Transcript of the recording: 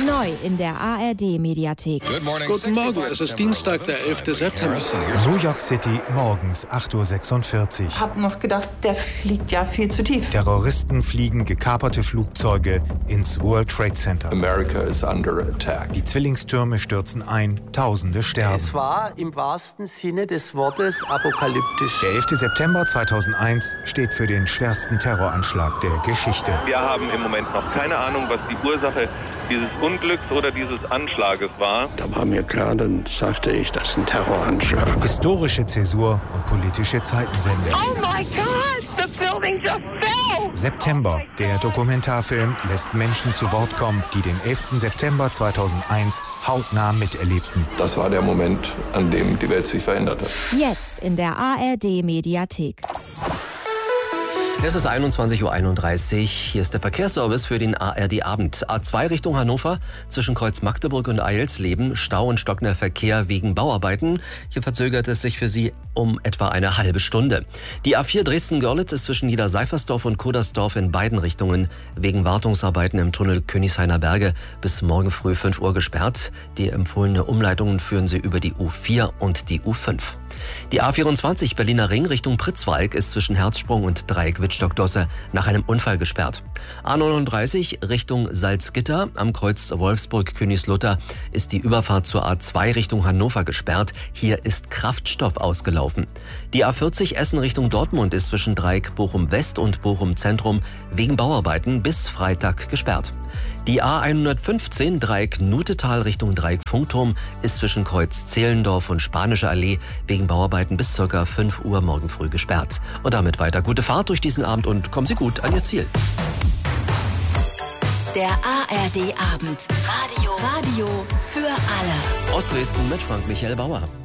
Neu in der ARD-Mediathek. Guten Morgen, es ist Dienstag, der 11. September. New York City, morgens 8:46 Uhr. Ich habe noch gedacht, der fliegt ja viel zu tief. Terroristen fliegen gekaperte Flugzeuge ins World Trade Center. America is under attack. Die Zwillingstürme stürzen ein, Tausende sterben. Es war im wahrsten Sinne des Wortes apokalyptisch. Der 11. September 2001 steht für den schwersten Terroranschlag der Geschichte. Wir haben im Moment noch keine Ahnung, was die Ursache dieses Unglücks oder dieses Anschlages war. Da war mir klar, dann sagte ich, das ist ein Terroranschlag. Historische Zäsur und politische Zeitenwende. Oh my God, the building just fell! September, der Dokumentarfilm, lässt Menschen zu Wort kommen, die den 11. September 2001 hautnah miterlebten. Das war der Moment, an dem die Welt sich verändert hat. Jetzt in der ARD-Mediathek. Es ist 21:31 Uhr. Hier ist der Verkehrsservice für den ARD-Abend. A2 Richtung Hannover, zwischen Kreuz Magdeburg und Eilsleben, Stau und stockender Verkehr wegen Bauarbeiten. Hier verzögert es sich für Sie um etwa eine halbe Stunde. Die A4 Dresden-Görlitz ist zwischen Niederseifersdorf und Kudersdorf in beiden Richtungen wegen Wartungsarbeiten im Tunnel Königshainer Berge bis morgen früh 5 Uhr gesperrt. Die empfohlene Umleitungen führen Sie über die U4 und die U5. Die A24 Berliner Ring Richtung Pritzwalk ist zwischen Herzsprung und Dreieck Wittstock-Dosse nach einem Unfall gesperrt. A39 Richtung Salzgitter am Kreuz Wolfsburg-Königslutter ist die Überfahrt zur A2 Richtung Hannover gesperrt. Hier ist Kraftstoff ausgelaufen. Die A40 Essen Richtung Dortmund ist zwischen Dreieck Bochum-West und Bochum-Zentrum wegen Bauarbeiten bis Freitag gesperrt. Die A115 Dreieck Nutetal Richtung Dreieck Funkturm ist zwischen Kreuz Zehlendorf und Spanische Allee wegen Bauarbeiten bis ca. 5 Uhr morgen früh gesperrt. Und damit weiter gute Fahrt durch diesen Abend und kommen Sie gut an Ihr Ziel. Der ARD-Abend. Radio für alle. Aus Dresden mit Frank Michael Bauer.